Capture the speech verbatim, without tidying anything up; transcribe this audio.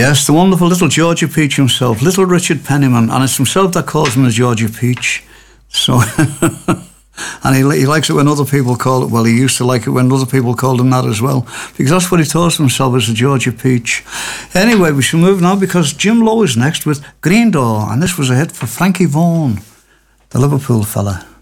Yes, the wonderful little Georgia Peach himself, little Richard Penniman, and it's himself that calls him a Georgia Peach. So, and he, he likes it when other people call it, well, he used to like it when other people called him that as well, because that's what he thought of himself as a Georgia Peach. Anyway, we shall move now because Jim Lowe is next with Green Door, and this was a hit for Frankie Vaughan, the Liverpool fella.